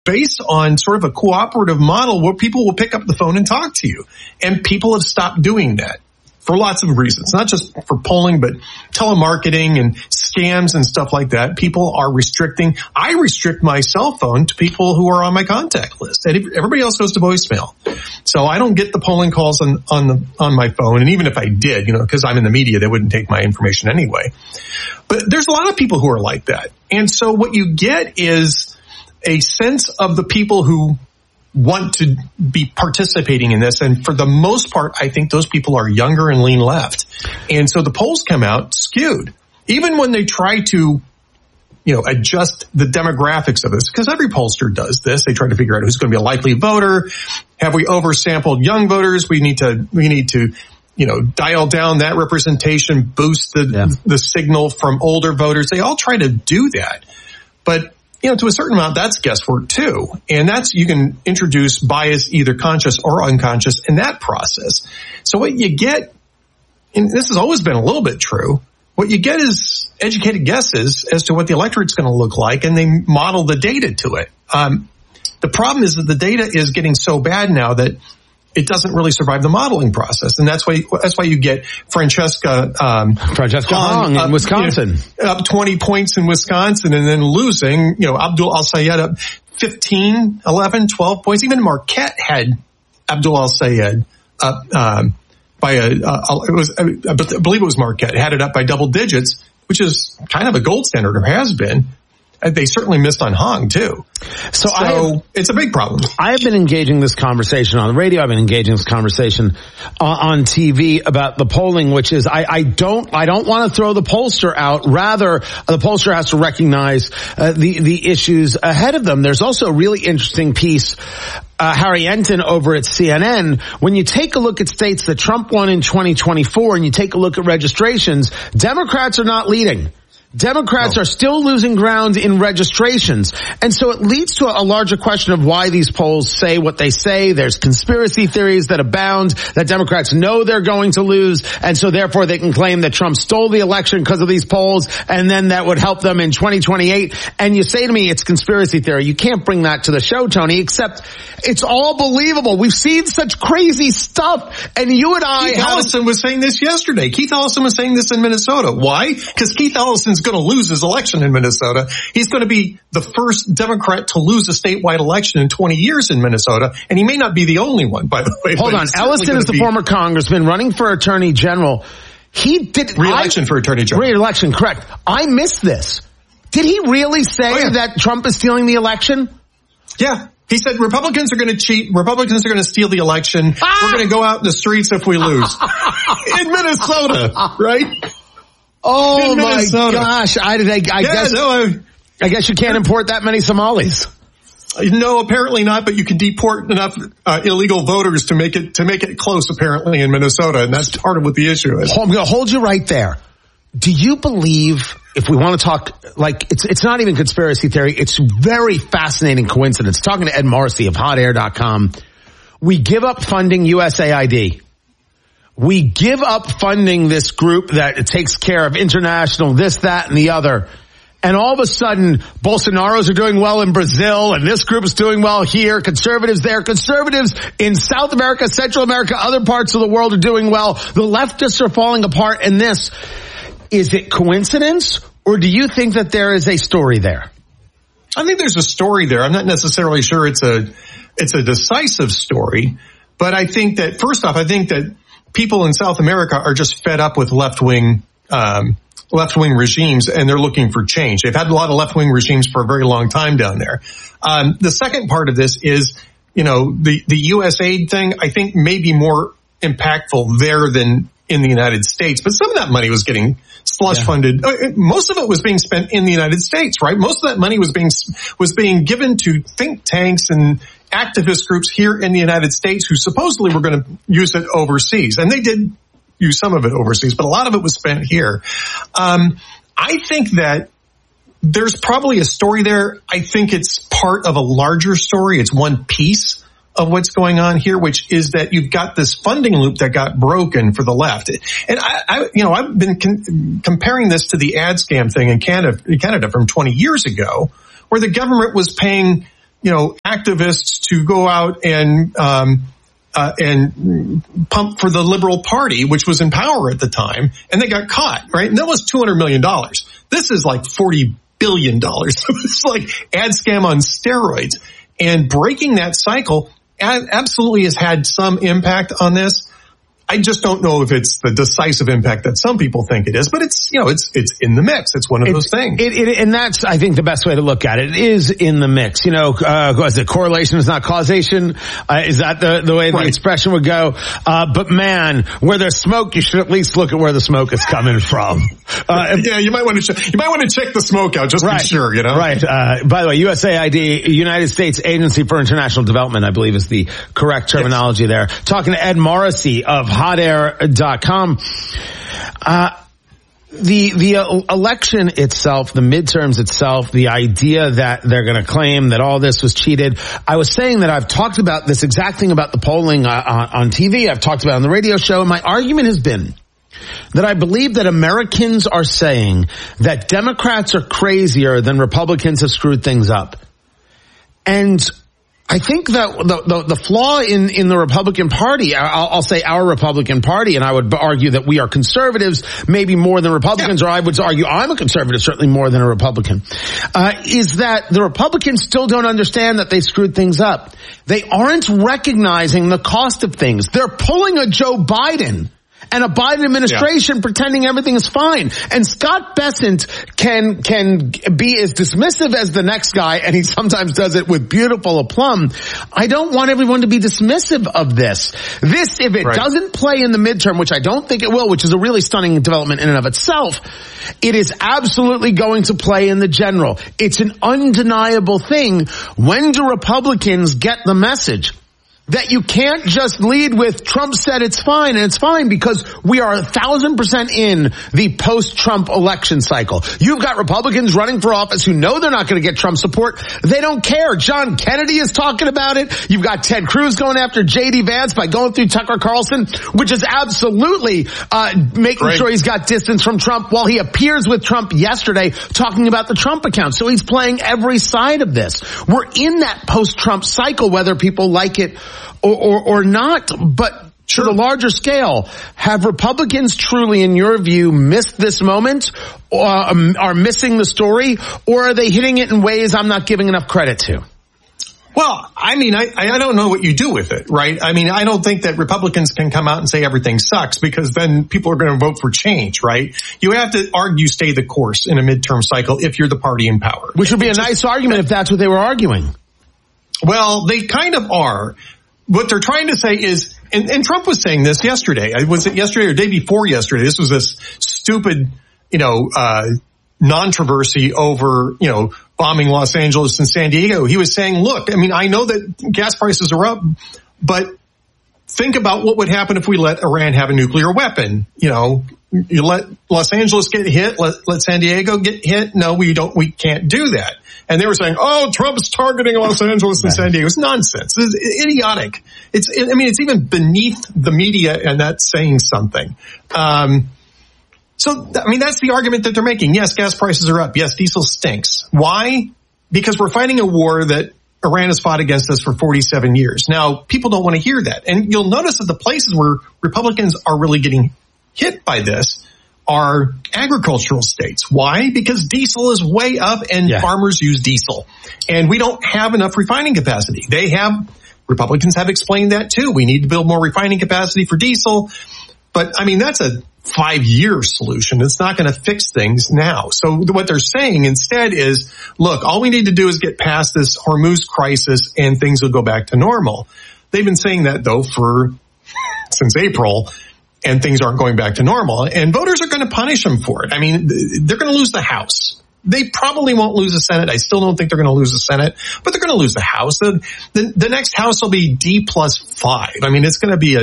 based on sort of a cooperative model where people will pick up the phone and talk to you. And people have stopped doing that for lots of reasons, not just for polling, but telemarketing and scams and stuff like that. People are restricting. I restrict my cell phone to people who are on my contact list, and everybody else goes to voicemail. So I don't get the polling calls on my phone. And even if I did, because I'm in the media, they wouldn't take my information anyway. But there's a lot of people who are like that. And so what you get is a sense of the people who want to be participating in this. And for the most part, I think those people are younger and lean left. And so the polls come out skewed. Even when they try to, adjust the demographics of this, because every pollster does this. They try to figure out who's going to be a likely voter. Have we oversampled young voters? We need to, dial down that representation, boost the signal from older voters. They all try to do that. But to a certain amount, that's guesswork too. And you can introduce bias, either conscious or unconscious, in that process. So what you get, and this has always been a little bit true, what you get is educated guesses as to what the electorate's going to look like, and they model the data to it. The problem is that the data is getting so bad now that it doesn't really survive the modeling process. And that's why you get Francesca Hong in Wisconsin. Up 20 points in Wisconsin and then losing, Abdul Al-Sayed up 15, 11, 12 points. Even Marquette had Abdul Al-Sayed up, by I believe it was Marquette, had it up by double digits, which is kind of a gold standard, or has been. They certainly missed on Hong too. So it's a big problem. I have been engaging this conversation on the radio. I've been engaging this conversation on TV about the polling, which is I don't want to throw the pollster out. Rather, the pollster has to recognize the issues ahead of them. There's also a really interesting piece, Harry Enton over at CNN. When you take a look at states that Trump won in 2024 and you take a look at registrations, Democrats are not leading. Democrats are still losing ground in registrations. And so it leads to a larger question of why these polls say what they say. There's conspiracy theories that abound, that Democrats know they're going to lose, and so therefore they can claim that Trump stole the election because of these polls, and then that would help them in 2028. And you say to me it's conspiracy theory. You can't bring that to the show, Tony, except it's all believable. We've seen such crazy stuff. And you and I... Keith Ellison was saying this yesterday. Keith Ellison was saying this in Minnesota. Why? Because Keith Ellison's going to lose his election in Minnesota. He's going to be the first Democrat to lose a statewide election in 20 years in Minnesota, and he may not be the only one, by the way. Hold on. Ellison is the former congressman running for attorney general. He did... Re-election for attorney general. Re-election, correct. I missed this. Did he really say that Trump is stealing the election? Yeah. He said Republicans are going to cheat. Republicans are going to steal the election. We're going to go out in the streets if we lose. In Minnesota, right? Oh my gosh! I guess you can't import that many Somalis. No, apparently not. But you can deport enough illegal voters to make it close. Apparently in Minnesota, and that's part of what the issue is. I'm going to hold you right there. Do you believe, if we want to talk, like it's not even conspiracy theory, it's very fascinating coincidence. Talking to Ed Marcy of HotAir.com, we give up funding USAID. We give up funding this group that takes care of international this, that, and the other. And all of a sudden, Bolsonaros are doing well in Brazil, and this group is doing well here. Conservatives there. Conservatives in South America, Central America, other parts of the world are doing well. The leftists are falling apart in this. Is it coincidence, or do you think that there is a story there? I think there's a story there. I'm not necessarily sure it's a decisive story, but I think that, first off, people in South America are just fed up with left-wing regimes, and they're looking for change. They've had a lot of left-wing regimes for a very long time down there. The second part of this is, the USAID thing, I think may be more impactful there than in the United States, but some of that money was getting slush funded. Most of it was being spent in the United States, right? Most of that money was being given to think tanks and activist groups here in the United States who supposedly were going to use it overseas. And they did use some of it overseas, but a lot of it was spent here. I think that there's probably a story there. I think it's part of a larger story. It's one piece of what's going on here, which is that you've got this funding loop that got broken for the left. And I've been comparing this to the ad scam thing in Canada from 20 years ago, where the government was paying activists to go out and pump for the Liberal Party, which was in power at the time, and they got caught, right? And that was $200 million. This is like $40 billion. It's like ad scam on steroids. And breaking that cycle absolutely has had some impact on this. I just don't know if it's the decisive impact that some people think it is, but it's in the mix. It's one of those things. And that's, I think, the best way to look at it. It is in the mix. Is it correlation is not causation? Is that the way the expression would go? But man, where there's smoke, you should at least look at where the smoke is coming from. Yeah, you might want to check the smoke out just to be sure, Right. By the way, USAID, United States Agency for International Development, I believe is the correct terminology there. Talking to Ed Morrissey of hotair.com. The election itself, the midterms itself, the idea that they're going to claim that all this was cheated. I was saying that I've talked about this exact thing about the polling on TV. I've talked about it on the radio show. And my argument has been that I believe that Americans are saying that Democrats are crazier than Republicans have screwed things up. And I think that the flaw in the Republican Party, I'll say our Republican Party, and I would argue that we are conservatives, maybe more than Republicans, or I would argue I'm a conservative, certainly more than a Republican, is that the Republicans still don't understand that they screwed things up. They aren't recognizing the cost of things. They're pulling a Joe Biden and a Biden administration pretending everything is fine. And Scott Bessent can be as dismissive as the next guy, and he sometimes does it with beautiful aplomb. I don't want everyone to be dismissive of this. This, if it doesn't play in the midterm, which I don't think it will, which is a really stunning development in and of itself, it is absolutely going to play in the general. It's an undeniable thing. When do Republicans get the message that you can't just lead with Trump said it's fine, and it's fine because we are 1,000% in the post-Trump election cycle. You've got Republicans running for office who know they're not going to get Trump support. They don't care. John Kennedy is talking about it. You've got Ted Cruz going after J.D. Vance by going through Tucker Carlson, which is absolutely making sure he's got distance from Trump, while he appears with Trump yesterday talking about the Trump account. So he's playing every side of this. We're in that post-Trump cycle, whether people like it or not, but to the larger scale, have Republicans truly, in your view, missed this moment, or are missing the story, or are they hitting it in ways I'm not giving enough credit to? Well, I mean, I don't know what you do with it, right? I mean, I don't think that Republicans can come out and say everything sucks, because then people are going to vote for change, right? You have to argue stay the course in a midterm cycle if you're the party in power. Which would be a nice argument if that's what they were arguing. Well, they kind of are. What they're trying to say is, and Trump was saying this yesterday. Was it yesterday or day before yesterday? This was this stupid, controversy over, bombing Los Angeles and San Diego. He was saying, look, I mean, I know that gas prices are up, but think about what would happen if we let Iran have a nuclear weapon. You let Los Angeles get hit, let San Diego get hit. No, we can't do that. And they were saying, oh, Trump's targeting Los Angeles and San Diego. It's nonsense. It's idiotic. It's even beneath the media, and that's saying something. So, that's the argument that they're making. Yes, gas prices are up. Yes, diesel stinks. Why? Because we're fighting a war that Iran has fought against us for 47 years. Now, people don't want to hear that. And you'll notice that the places where Republicans are really getting hit by this are agricultural states. Why? Because diesel is way up and farmers use diesel. And we don't have enough refining capacity. Republicans have explained that too. We need to build more refining capacity for diesel. But that's a 5-year solution. It's not going to fix things now. So what they're saying instead is, look, all we need to do is get past this Hormuz crisis and things will go back to normal. They've been saying that though since April, and things aren't going back to normal. And voters are going to punish them for it. They're going to lose the House. They probably won't lose the Senate. I still don't think they're going to lose the Senate, but they're going to lose the House. The next House will be D+5. It's going to be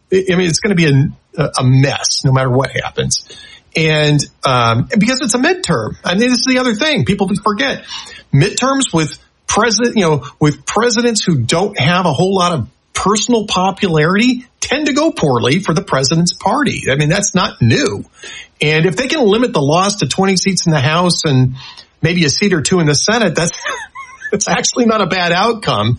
a mess no matter what happens. And because it's a midterm. This is the other thing. People forget. Midterms with presidents who don't have a whole lot of personal popularity tend to go poorly for the president's party. That's not new. And if they can limit the loss to 20 seats in the House and maybe a seat or two in the Senate, It's actually not a bad outcome.